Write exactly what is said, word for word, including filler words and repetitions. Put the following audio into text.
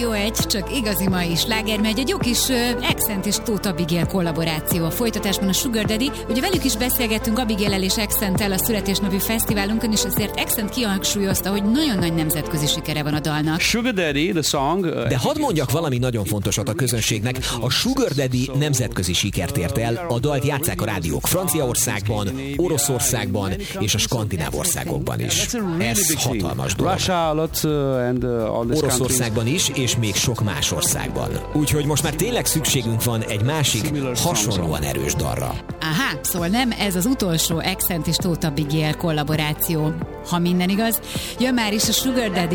Rádió egy, csak igazi mai sláger megy, egy jó kis uh, Accent és Tóth Abigail kollaboráció. A folytatásban a Sugar Daddy. Ugye velük is beszélgettünk Abigail-el és Accent-tel a születésnapi fesztiválunkon, és azért Accent kihangsúlyozta, hogy nagyon nagy nemzetközi sikere van a dalnak. Sugar Daddy, the song, uh, De hadd mondjak valami nagyon fontosat a közönségnek. A Sugar Daddy nemzetközi sikert ért el, a dalt játsszák a rádiók Franciaországban, Oroszországban és a skandináv országokban is. Ez hatalmas dolog. Oroszországban is, és még sok más országban. Úgyhogy most már tényleg szükségünk van egy másik, hasonlóan erős dalra. Aha, szóval nem ez az utolsó Accent és Tóth Abigail kollaboráció. Ha minden igaz, jön már is a Sugar Daddy.